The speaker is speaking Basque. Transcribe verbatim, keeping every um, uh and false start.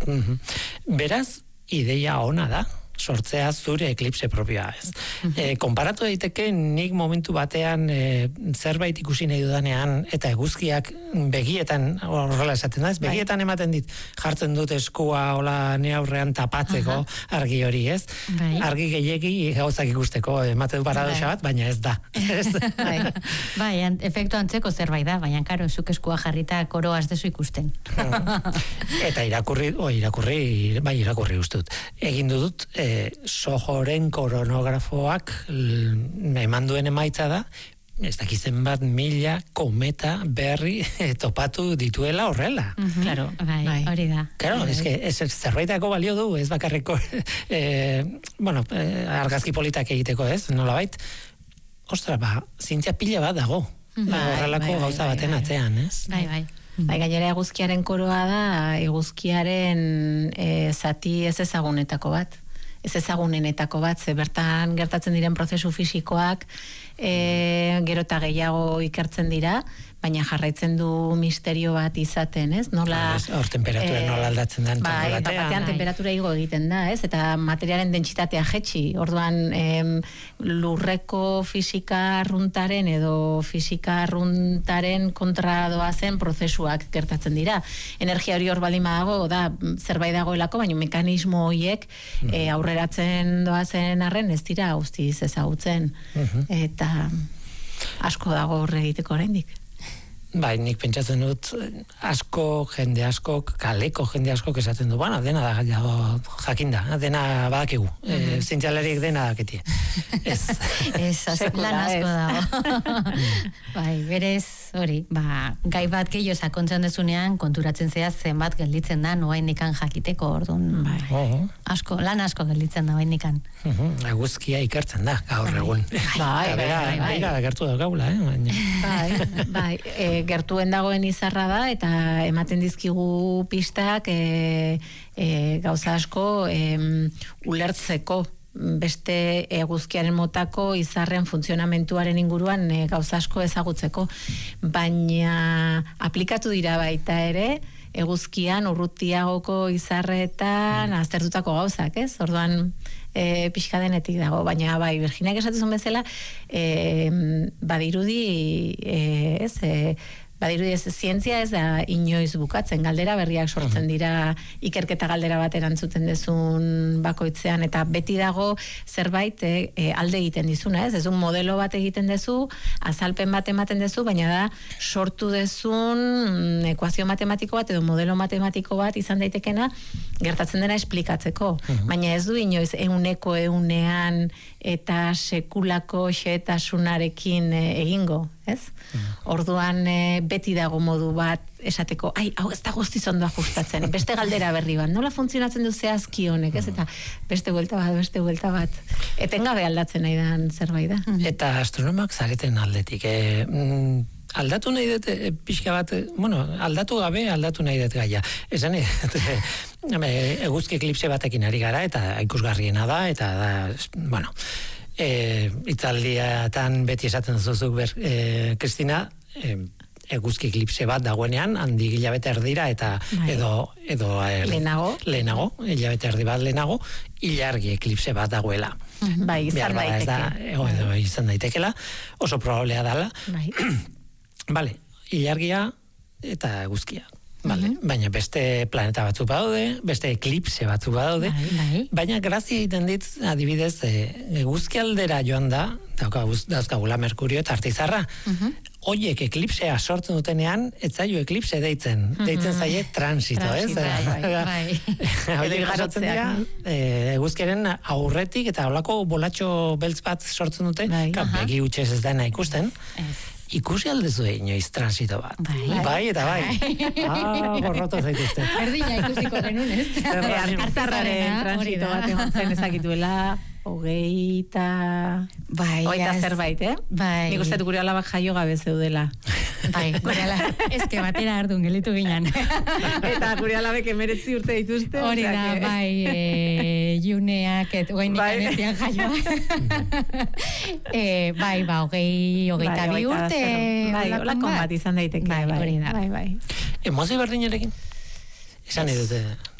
Mm-hmm. Beraz, ideia ona da, sortzea zure eklipse propioa, ez. Mm-hmm. E, konparatu daiteke nik momentu batean e, zerbait ikusi nahi dudanean eta eguzkiak begietan, horrela esaten da, ez, begietan ematen dit, jartzen dut eskua hola ne aurrean tapatzeko Aha. argi hori, ez. Bai. Argi gehiegi gauzak ikusteko ematen du paradoxa bat, baina ez da. Ez? Bai, bai, efektu antzeko zerbait da, baina karo, zuk eskua jarrita koroaz dezu ikusten. Eta irakurri, o, irakurri, bai irakurri ustut. Egin dut, e, Sohoren koronografoak eman duen emaitza da, ez dakizen bat mila kometa berri topatu dituela horrela. Mm-hmm. Claro, bai, bai. Hori da. Claro, bai. es que ez zerbaitako balio du, ez bakarreko eh, bueno, eh, argazki politak egiteko, ez, nolabait. Ostra, ba, zientzia pila bat dago. Bai, horrelako bai, bai, gauza baten bai, bai. atzean, ez? Bai, bai. Bai, gainera eguzkiaren koroa da, eguzkiaren e, zati ez ezagunetako bat. Ez ezagunenetako bat, ze bertan gertatzen diren prozesu fisikoak e, gero eta gehiago ikertzen dira, baina jarraitzen du misterio bat izaten, ez? Nola... Hor temperatura e, nola aldatzen den. Bai, batean temperatura igo egiten da, ez? Eta materialen dentsitatea jetxi. Orduan, em, lurreko fisika arruntaren edo fisika arruntaren kontra doazen prozesuak gertatzen dira. Energia hori hor baldin badago, da, zerbait dagoelako, baina mekanismo horiek mm. e, aurreratzen doazen arren ez dira guztiz ezagutzen. Mm-hmm. Eta asko dago horre egiteko oraindik. Bai, nik pentsatzen dut asko, jende asko, kaleko jende asko esaten du, bueno, dena da, ja, jakinda, dena badakigu, mm-hmm. e, zientzialariek dena daketie. Ez. Ez, lan asko dago. Bai, berez, hori, ba, gai bat gehiago sakontzen dezunean, konturatzen zea zenbat gelditzen da, noa indikan jakiteko, orduan, bai, oh. asko, lan asko gelditzen da, indikan. Uh-huh. Eguzkia ikertzen da, gaur egun. Bai, bai, bai. Baina, gertu da gaula, eh? Baina. Bai, bai, e, gertuen dagoen izarra da, eta ematen dizkigu pistak e, e, gauza asko e, ulertzeko beste eguzkiaren motako izarren funtzionamentuaren inguruan e, gauza asko ezagutzeko, baina aplikatu dira baita ere eguzkian urrutiagoko izarretan mm. aztertutako gauzak, ez? Orduan e, pixka denetik dago, baina bai, Virginiak esatuzun bezala e, badirudi e, ez, e, badirudi ez, zientzia ez da inoiz bukatzen, galdera berriak sortzen dira ikerketa galdera bat erantzuten dezun bakoitzean, eta beti dago zerbait e, e, alde egiten dizuna, ez? Ez un modelo bat egiten dezu, azalpen bat ematen dezu, baina da sortu dezun ekuazio matematiko bat edo modelo matematiko bat izan daitekena gertatzen dena esplikatzeko, uh-huh. baina ez du inoiz euneko eunean eta sekulako xehetasunarekin e, egingo, ez? Uh-huh. Orduan e, beti dago modu bat esateko, ai, hau ez da guztiz ondo ajustatzen, beste galdera berri bat, nola funtzionatzen du zehazki honek, ez? Eta beste buelta bat, beste buelta bat, etengabe aldatzen nahi dan zerbait da. Eta astronomak zareten aldetik, eh, mm, aldatu nahi dut, e, pixka bat, bueno, aldatu gabe, aldatu nahi dut gaia. Esan nahi dut, e, eguzki eklipse batekin ari gara, eta ikusgarriena da, eta da, bueno, e, itzaldiatan beti esaten zuzuk, ber, e, Kristina, e, eguzki eklipse bat dagoenean, handi hilabete erdira, eta bai. edo, edo e, lehenago, lehenago, hilabete erdi bat lehenago, ilargi eklipse bat dagoela. Bai, izan daiteke. Da, edo, edo, izan daitekela, oso probablea dala. Bai. Vale, ilargia eta eguzkia. Vale. Mm-hmm. Baina beste planeta batzuk badaude, beste eklipse batzuk badaude, bai, bai. baina grazia egiten dit, adibidez, e, eguzki aldera joan da, dauzkagula Merkurio eta Artizarra. Mm-hmm. Oiek eklipsea sortzen dutenean, ez zaio eklipse deitzen, mm-hmm. deitzen zaie transito, transito, ez? Bai, bai. Oiek jasotzen dira, e, eguzkiaren aurretik eta holako bolatxo beltz bat sortzen dute, bai, begi utxez ez dena ikusten. Ez. Ikusi aldezu inoiz transito bat. Bai, bai eta bai. Ah, borroto zaituzte. Berdina ikusiko genuen, ez? Artizarraren transito bat egon zen ezakituela, hogeita... Bai, hogeita zerbait, eh? Bai. Nik uste dut gure alabak jaio gabe zeudela. Bai, gure alabak, ezke batera ardun gelitu ginen. Eta gure alabek emeretzi urte dituzte. Hori da, que... bai, e, juneak, et, guain ikanezian jaioa. e, bai, ba, hogei, hogeita bi urte. Bai, holako bat izan daiteke. Bai, hori da. Bai, bai. Emozio berdinarekin? Esan edute...